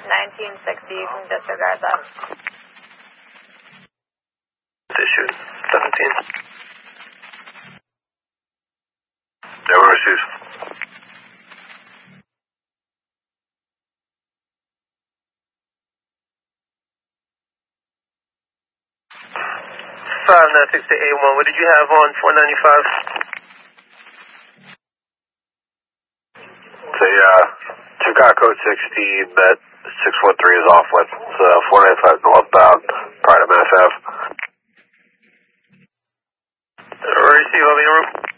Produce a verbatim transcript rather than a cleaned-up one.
nineteen sixty, you can disregard that. Issued, seventeen. Never received. five nine six to eight one, what did you have on four ninety-five? So yeah, Chicago sixteen, met six one three is off with uh, four ninety-five northbound, prior to Mass Ave. Receive, I'll be in room.